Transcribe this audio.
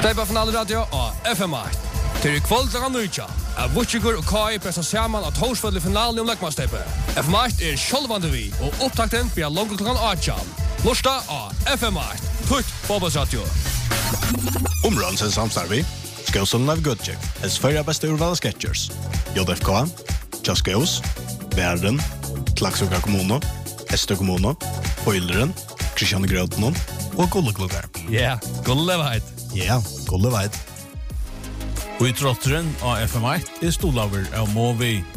Steipa finale radio og FM1. Til kvöld klokka 9. Vutsigur og Kai pressa saman at Torsvøll i finalen om Lekmannsteipa. FM1 sjálvandi vi, og opptakten blir langt klokka 8. Lorsta av FM1. Tutt fotballsradio. Omrønsen samstarvi. Skåsen Live Goodcheck. Hels förra bästa urvalda sketchers. JFK, Tjaskås, Bärden, Klaxvika kommuno, Estö kommuno, Høyleren, Kristian Grøtnon og Gulleklubber. Ja, Gulleveit. Ja, Gulleveit. Og i trotteren av FM1 stolaver av Movi.